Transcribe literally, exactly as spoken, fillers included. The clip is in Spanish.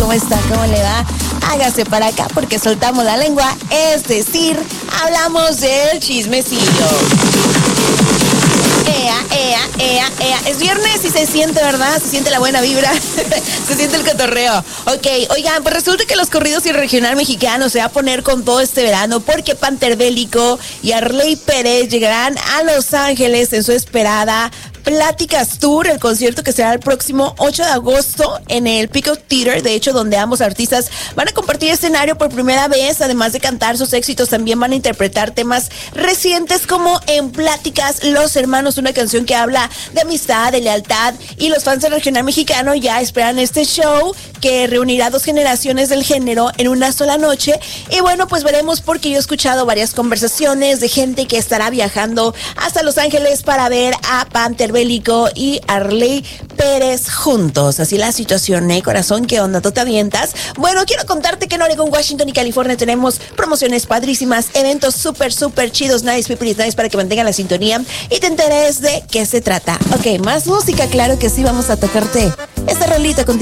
¿Cómo está? ¿Cómo le va? Hágase para acá porque soltamos la lengua, es decir, hablamos del chismecillo. Ea, ea, ea, ea. Es viernes y se siente, ¿verdad? Se siente la buena vibra. Se siente el cotorreo. Ok, oigan, pues resulta que los corridos y el regional mexicano se va a poner con todo este verano porque Panther Bélico y Arley Pérez llegarán a Los Ángeles en su esperada Pláticas Tour, el concierto que será el próximo ocho de agosto en el Peacock Theater, de hecho, donde ambos artistas van a compartir escenario por primera vez. Además de cantar sus éxitos, también van a interpretar temas recientes como En Pláticas, Los Hermanos, una canción que habla de amistad, de lealtad, y los fans del regional mexicano ya esperan este show que reunirá dos generaciones del género en una sola noche. Y bueno, pues veremos, porque yo he escuchado varias conversaciones de gente que estará viajando hasta Los Ángeles para ver a Panther Bélico y Arley Pérez juntos. Así la situación, ¿eh, corazón? ¿Qué onda? ¿Tú te avientas? Bueno, quiero contarte que en Oregon, Washington y California tenemos promociones padrísimas, eventos súper, súper chidos, nice, people is nice, para que mantengan la sintonía y te enteres de qué se trata. Ok, más música, claro que sí, vamos a tocarte esta rolita contigo.